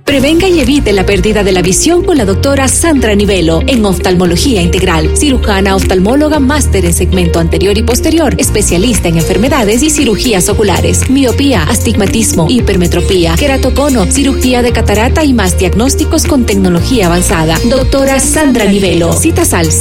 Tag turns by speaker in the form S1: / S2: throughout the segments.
S1: Prevenga y evite la pérdida de la visión con la doctora Sandra Nivelo en oftalmología integral, cirujana oftalmóloga máster en segmento anterior y posterior, especialista en enfermedades y cirugías oculares, miopía, astigmatismo, hipermetropía, queratocono, cirugía de catarata y más diagnósticos con tecnología avanzada. Doctora Sandra Nivelo. Citas al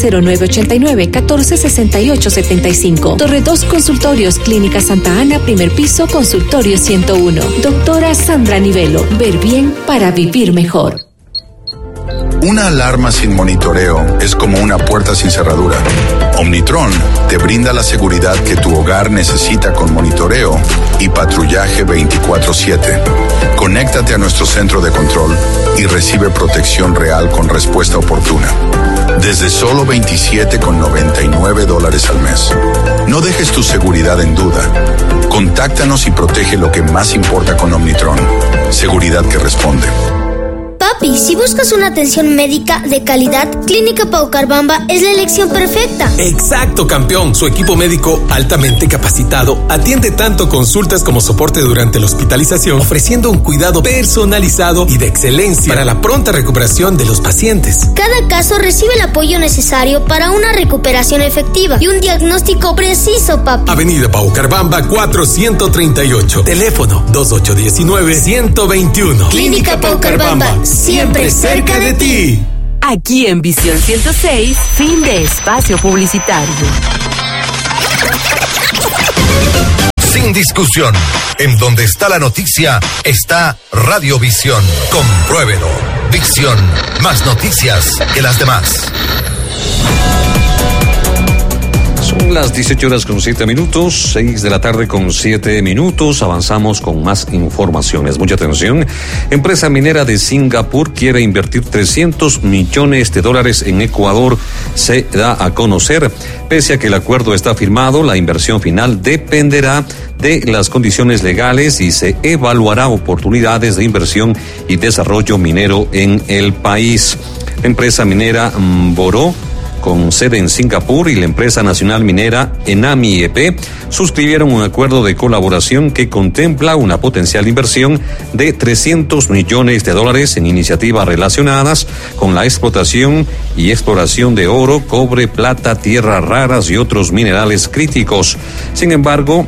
S1: 0989-146875. Torre 2 Consultorios, Clínica Santa Ana, primer piso, consultorio 101. Doctora Sandra Nivelo. Ver bien para vivir mejor.
S2: Una alarma sin monitoreo es como una puerta sin cerradura. Omnitron te brinda la seguridad que tu hogar necesita con monitoreo y patrullaje 24/7. Conéctate a nuestro centro de control y recibe protección real con respuesta oportuna. Desde solo $27,99 al mes. No dejes tu seguridad en duda. Contáctanos y protege lo que más importa con Omnitron. Seguridad que responde.
S3: Papi, si buscas una atención médica de calidad, Clínica Paucarbamba es la elección perfecta.
S4: Exacto, campeón. Su equipo médico altamente capacitado atiende tanto consultas como soporte durante la hospitalización, ofreciendo un cuidado personalizado y de excelencia para la pronta recuperación de los pacientes.
S3: Cada caso recibe el apoyo necesario para una recuperación efectiva y un diagnóstico preciso, papi.
S4: Avenida Paucarbamba 438. Teléfono 2819-121.
S3: Clínica Paucarbamba. Siempre cerca de ti.
S5: Aquí en Visión 106, fin de espacio publicitario.
S6: Sin discusión, en donde está la noticia, está Radiovisión. Compruébelo. Visión, más noticias que las demás.
S7: Son las 18:07, 6 de la tarde con 7 minutos. Avanzamos con más informaciones. Mucha atención. Empresa minera de Singapur quiere invertir $300 millones en Ecuador. Se da a conocer. Pese a que el acuerdo está firmado, la inversión final dependerá de las condiciones legales y se evaluará oportunidades de inversión y desarrollo minero en el país. La empresa minera Boró, con sede en Singapur, y la empresa nacional minera Enami EP suscribieron un acuerdo de colaboración que contempla una potencial inversión de $300 millones en iniciativas relacionadas con la explotación y exploración de oro, cobre, plata, tierras raras y otros minerales críticos. Sin embargo,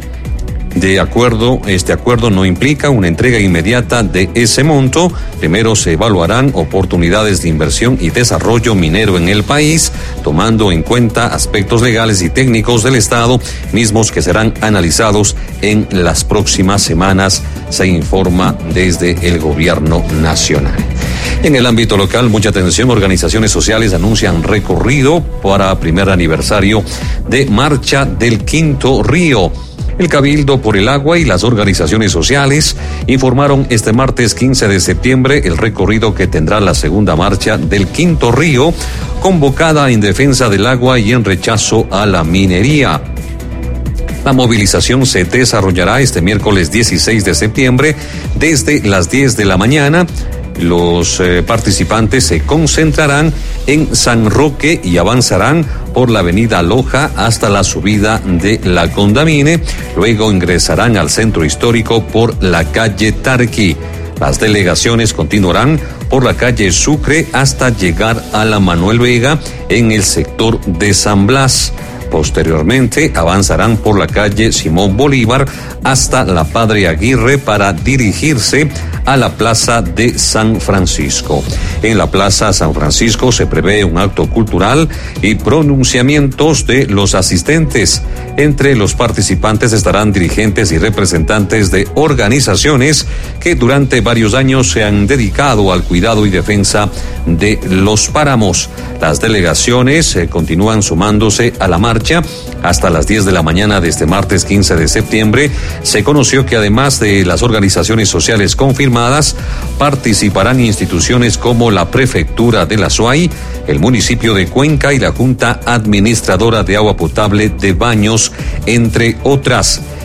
S7: este acuerdo no implica una entrega inmediata de ese monto. Primero se evaluarán oportunidades de inversión y desarrollo minero en el país, tomando en cuenta aspectos legales y técnicos del Estado, mismos que serán analizados en las próximas semanas, se informa desde el gobierno nacional. En el ámbito local, mucha atención, organizaciones sociales anuncian recorrido para primer aniversario de Marcha del Quinto Río. El Cabildo por el Agua y las organizaciones sociales informaron este martes 15 de septiembre el recorrido que tendrá la segunda marcha del Quinto Río, convocada en defensa del agua y en rechazo a la minería. La movilización se desarrollará este miércoles 16 de septiembre desde las 10 de la mañana. Los participantes se concentrarán en San Roque y avanzarán por la avenida Loja hasta la subida de la Condamine. Luego ingresarán al centro histórico por la calle Tarqui. Las delegaciones continuarán por la calle Sucre hasta llegar a la Manuel Vega en el sector de San Blas. Posteriormente avanzarán por la calle Simón Bolívar hasta la Padre Aguirre para dirigirse a la Plaza de San Francisco. En la Plaza San Francisco se prevé un acto cultural y pronunciamientos de los asistentes. Entre los participantes estarán dirigentes y representantes de organizaciones que durante varios años se han dedicado al cuidado y defensa de los páramos. Las delegaciones continúan sumándose a la marcha hasta las 10 de la mañana de este martes 15 de septiembre. Se conoció que además de las organizaciones sociales confirmadas, participarán instituciones como la Prefectura de la SUAY, el municipio de Cuenca y la Junta Administradora de Agua Potable de Baños, entre otras.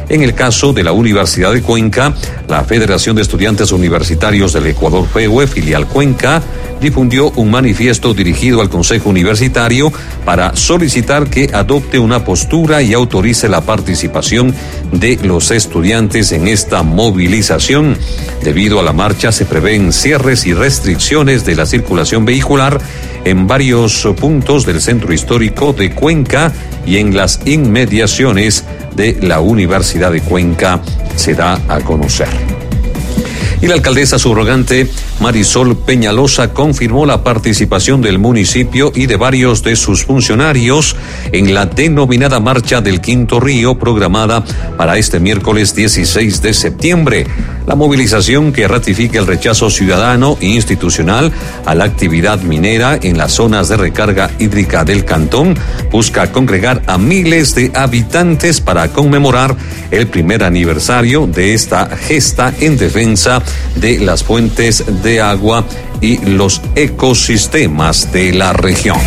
S7: En el caso de la Universidad de Cuenca, la Federación de Estudiantes Universitarios del Ecuador, FEUE, filial Cuenca, difundió un manifiesto dirigido al Consejo Universitario para solicitar que adopte una postura y autorice la participación de los estudiantes en esta movilización. Debido a la marcha, se prevén cierres y restricciones de la circulación vehicular en varios puntos del centro histórico de Cuenca y en las inmediaciones de la Universidad de Cuenca, se da a conocer. Y la alcaldesa subrogante Marisol Peñalosa confirmó la participación del municipio y de varios de sus funcionarios en la denominada Marcha del Quinto Río, programada para este miércoles 16 de septiembre. La movilización, que ratifica el rechazo ciudadano e institucional a la actividad minera en las zonas de recarga hídrica del cantón, busca congregar a miles de habitantes para conmemorar el primer aniversario de esta gesta en defensa de las fuentes de agua y los ecosistemas de la región.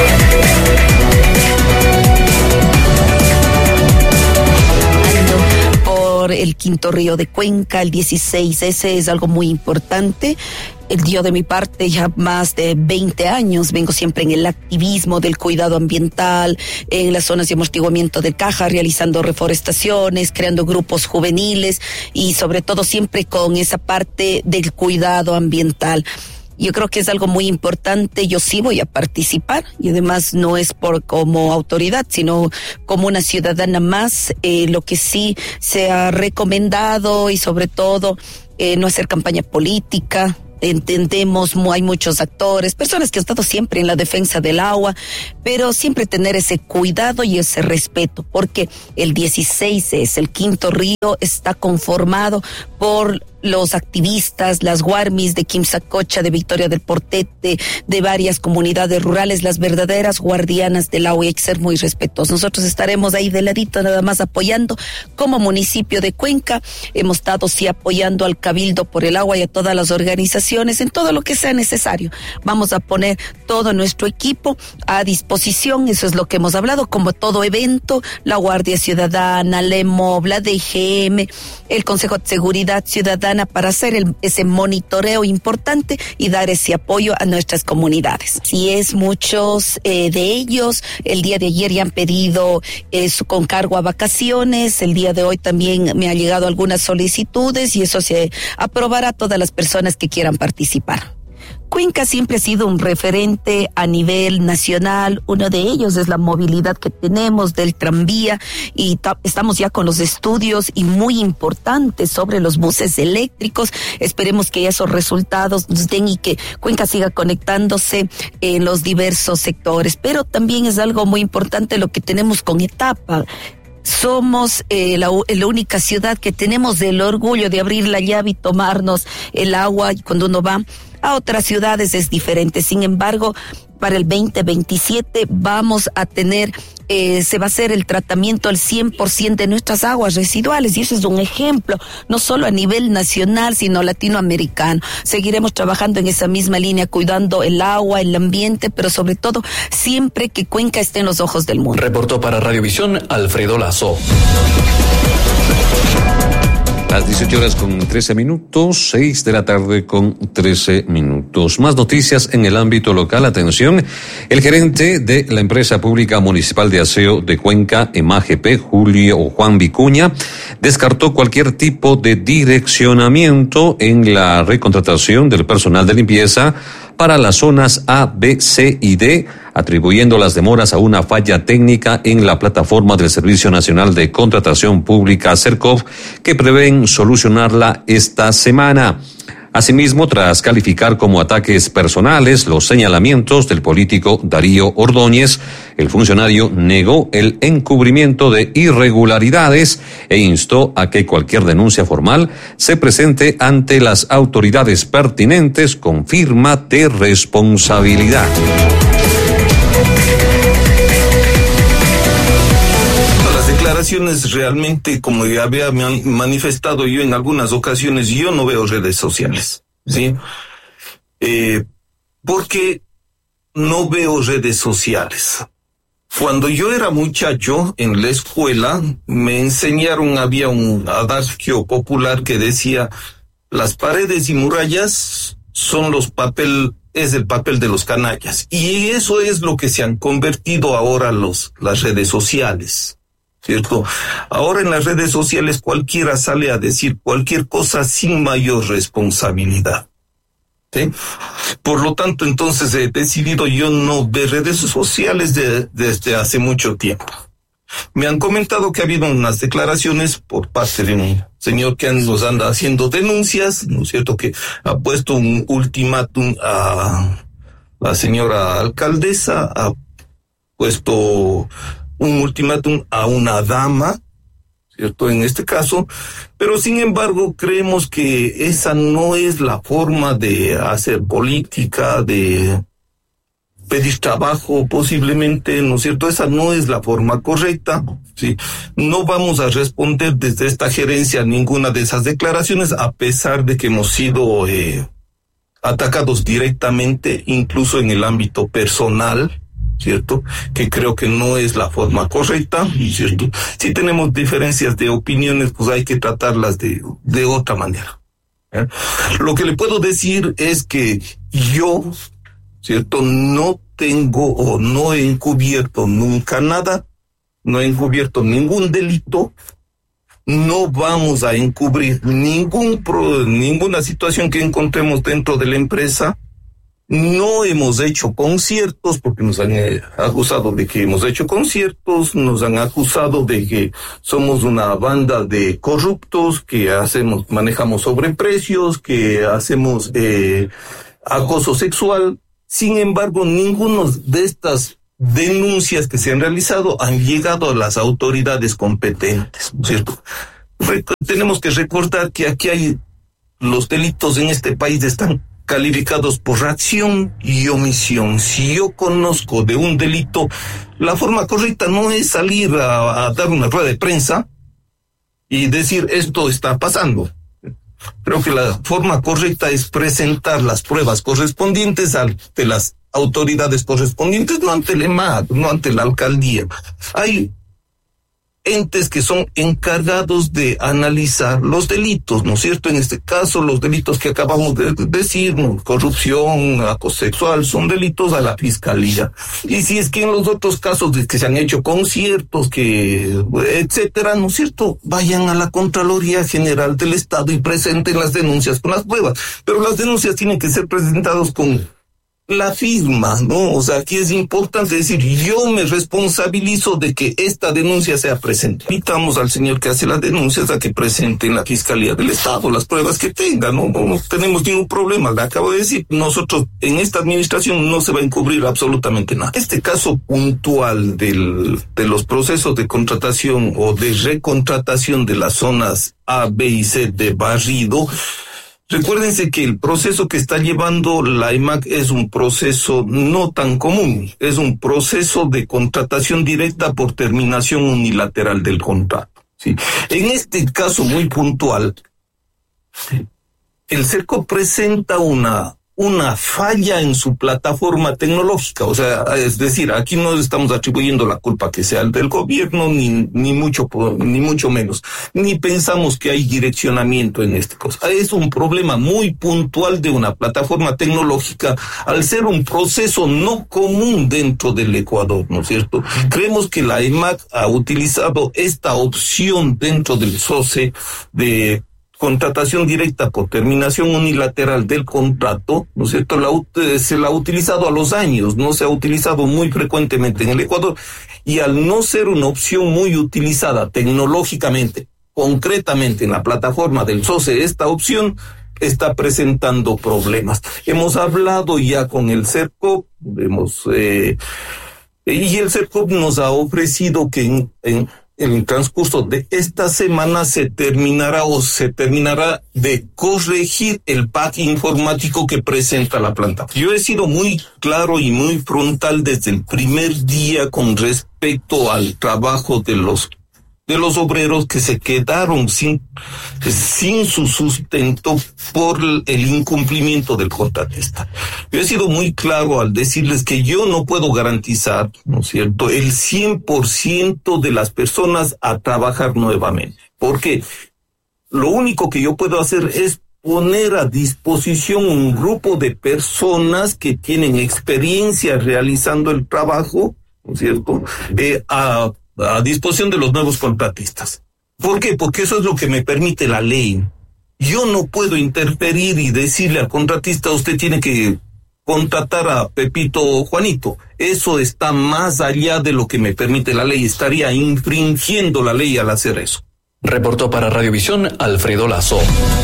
S8: Por el Quinto Río de Cuenca, el 16, ese es algo muy importante. Yo de mi parte ya más de 20 años vengo siempre en el activismo del cuidado ambiental, en las zonas de amortiguamiento de caja, realizando reforestaciones, creando grupos juveniles y sobre todo siempre con esa parte del cuidado ambiental. Yo creo que es algo muy importante. Yo sí voy a participar y además no es por como autoridad, sino como una ciudadana más. Lo que sí se ha recomendado y sobre todo no hacer campaña política. Entendemos, hay muchos actores, personas que han estado siempre en la defensa del agua, pero siempre tener ese cuidado y ese respeto, porque el 16 es el Quinto Río, está conformado por los activistas, las guarmis de Quimsacocha, de Victoria del Portete, de varias comunidades rurales, las verdaderas guardianas del agua, y hay que ser muy respetuosos. Nosotros estaremos ahí de ladito nada más apoyando. Como municipio de Cuenca hemos estado sí apoyando al Cabildo por el Agua y a todas las organizaciones en todo lo que sea necesario. Vamos a poner todo nuestro equipo a disposición, eso es lo que hemos hablado, como todo evento, la Guardia Ciudadana, la EMOB, la DGM, el Consejo de Seguridad Ciudadana, para hacer ese monitoreo importante y dar ese apoyo a nuestras comunidades. Si es muchos de ellos, el día de ayer ya han pedido con cargo a vacaciones, el día de hoy también me han llegado algunas solicitudes y eso se aprobará a todas las personas que quieran participar. Cuenca siempre ha sido un referente a nivel nacional. Uno de ellos es la movilidad que tenemos del tranvía y estamos ya con los estudios y muy importantes sobre los buses eléctricos. Esperemos que esos resultados nos den y que Cuenca siga conectándose en los diversos sectores. Pero también es algo muy importante lo que tenemos con Etapa. Somos la única ciudad que tenemos el orgullo de abrir la llave y tomarnos el agua. Y cuando uno va a otras ciudades es diferente. Sin embargo, para el 2027 vamos a tener, se va a hacer el tratamiento al 100% de nuestras aguas residuales, y eso es un ejemplo, no solo a nivel nacional, sino latinoamericano. Seguiremos trabajando en esa misma línea, cuidando el agua, el ambiente, pero sobre todo siempre que Cuenca esté en los ojos del mundo.
S9: Reportó para Radiovisión Alfredo Lazo.
S7: Las 18:13, 6 de la tarde con 13 minutos. Más noticias en el ámbito local. Atención, el gerente de la empresa pública municipal de aseo de Cuenca, EMAGP, Juan Vicuña, descartó cualquier tipo de direccionamiento en la recontratación del personal de limpieza para las zonas A, B, C y D, atribuyendo las demoras a una falla técnica en la plataforma del Servicio Nacional de Contratación Pública, SERCOP, que prevén solucionarla esta semana. Asimismo, tras calificar como ataques personales los señalamientos del político Darío Ordóñez, el funcionario negó el encubrimiento de irregularidades e instó a que cualquier denuncia formal se presente ante las autoridades pertinentes con firma de responsabilidad.
S10: Realmente, como ya había manifestado yo en algunas ocasiones, yo no veo redes sociales, ¿sí? ¿Por qué no veo redes sociales? Cuando yo era muchacho en la escuela me enseñaron, había un adagio popular que decía: las paredes y murallas son es el papel de los canallas. Y eso es lo que se han convertido ahora las redes sociales, ¿cierto? Ahora en las redes sociales cualquiera sale a decir cualquier cosa sin mayor responsabilidad, ¿sí? Por lo tanto, entonces he decidido yo no ver redes sociales desde hace mucho tiempo. Me han comentado que ha habido unas declaraciones por parte de un señor que nos anda haciendo denuncias, ¿no es cierto?, que ha puesto un ultimátum a la señora alcaldesa, ha puesto un ultimátum a una dama, ¿cierto?, en este caso, pero sin embargo creemos que esa no es la forma de hacer política, de pedir trabajo posiblemente, ¿no es cierto? Esa no es la forma correcta, ¿sí? No vamos a responder desde esta gerencia a ninguna de esas declaraciones, a pesar de que hemos sido atacados directamente, incluso en el ámbito personal, ¿cierto? Que creo que no es la forma correcta, ¿cierto? Si tenemos diferencias de opiniones, pues hay que tratarlas de otra manera, ¿eh? Lo que le puedo decir es que yo, ¿cierto?, no tengo o no he encubierto nunca nada, no he encubierto ningún delito, no vamos a encubrir ninguna situación que encontremos dentro de la empresa. No hemos hecho conciertos porque nos han acusado de que hemos hecho conciertos, nos han acusado de que somos una banda de corruptos, que manejamos sobreprecios, que hacemos acoso sexual. Sin embargo, ninguna de estas denuncias que se han realizado han llegado a las autoridades competentes, ¿cierto? Tenemos que recordar que aquí los delitos en este país están calificados por acción y omisión. Si yo conozco de un delito, la forma correcta no es salir a dar una rueda de prensa y decir esto está pasando. Creo que la forma correcta es presentar las pruebas correspondientes ante las autoridades correspondientes, no ante el EMAD, no ante la alcaldía. Hay entes que son encargados de analizar los delitos, ¿no es cierto? En este caso, los delitos que acabamos de decir, ¿no?, corrupción, acoso sexual, son delitos a la fiscalía. Y si es que en los otros casos de que se han hecho conciertos, etcétera, ¿no es cierto?, vayan a la Contraloría General del Estado y presenten las denuncias con las pruebas. Pero las denuncias tienen que ser presentadas con la firma, ¿no? O sea, aquí es importante decir, yo me responsabilizo de que esta denuncia sea presente. Invitamos al señor que hace las denuncias a que presente en la Fiscalía del Estado las pruebas que tenga, ¿no? No tenemos ningún problema. Le acabo de decir, nosotros en esta administración no se va a encubrir absolutamente nada. Este caso puntual de los procesos de contratación o de recontratación de las zonas A, B y C de barrido, recuérdense que el proceso que está llevando la EMAC es un proceso no tan común, es un proceso de contratación directa por terminación unilateral del contrato, ¿sí? En este caso muy puntual, el Cerco presenta una falla en su plataforma tecnológica, o sea, es decir, aquí no estamos atribuyendo la culpa que sea del gobierno, ni mucho menos, ni pensamos que hay direccionamiento en este cosa. Es un problema muy puntual de una plataforma tecnológica, al ser un proceso no común dentro del Ecuador, ¿no es cierto? Creemos que la EMAC ha utilizado esta opción dentro del SOCE de contratación directa por terminación unilateral del contrato, ¿no es cierto? Se la ha utilizado a los años, no se ha utilizado muy frecuentemente en el Ecuador, y al no ser una opción muy utilizada tecnológicamente, concretamente en la plataforma del SOCE, esta opción está presentando problemas. Hemos hablado ya con el CERCOP, y el CERCOP nos ha ofrecido que en el transcurso de esta semana se terminará de corregir el pack informático que presenta la planta. Yo he sido muy claro y muy frontal desde el primer día con respecto al trabajo de los obreros que se quedaron sin su sustento por el incumplimiento del contratista. Yo he sido muy claro al decirles que yo no puedo garantizar, ¿no es cierto?, el 100% de las personas a trabajar nuevamente. Porque lo único que yo puedo hacer es poner a disposición un grupo de personas que tienen experiencia realizando el trabajo, ¿no es cierto?, a disposición de los nuevos contratistas. ¿Por qué? Porque eso es lo que me permite la ley. Yo no puedo interferir y decirle al contratista, usted tiene que contratar a Pepito o Juanito. Eso está más allá de lo que me permite la ley. Estaría infringiendo la ley al hacer eso.
S9: Reportó para Radiovisión Alfredo Lazo.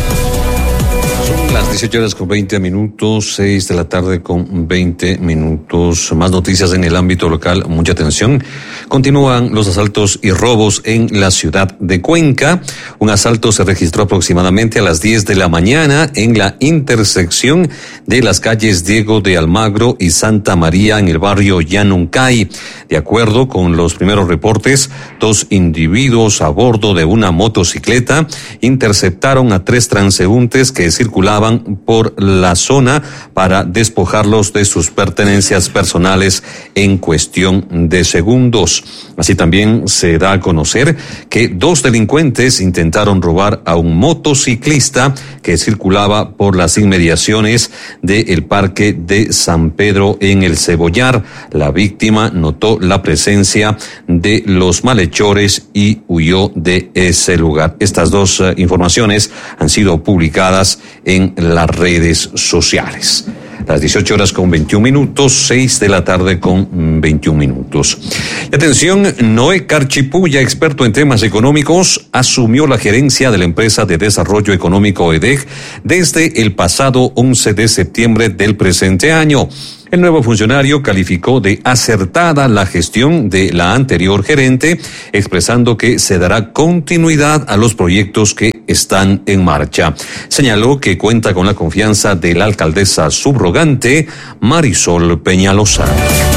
S7: Son las 18:20, 6 de la tarde con 20 minutos. Más noticias en el ámbito local, mucha atención. Continúan los asaltos y robos en la ciudad de Cuenca. Un asalto se registró aproximadamente a las 10 de la mañana en la intersección de las calles Diego de Almagro y Santa María en el barrio Llanuncay. De acuerdo con los primeros reportes, 2 individuos a bordo de una motocicleta interceptaron a 3 transeúntes que circulaban por la zona para despojarlos de sus pertenencias personales en cuestión de segundos. Así también se da a conocer que 2 delincuentes intentaron robar a un motociclista que circulaba por las inmediaciones del Parque de San Pedro en el Cebollar. La víctima notó la presencia de los malhechores y huyó de ese lugar. Estas 2 informaciones han sido publicadas en las redes sociales. Las 18:21, 6 de la tarde con 21 minutos. Y atención, Noé Carchipuya, experto en temas económicos, asumió la gerencia de la empresa de desarrollo económico EDEG desde el pasado 11 de septiembre del presente año. El nuevo funcionario calificó de acertada la gestión de la anterior gerente, expresando que se dará continuidad a los proyectos que están en marcha. Señaló que cuenta con la confianza de la alcaldesa subrogante, Marisol Peñalosa.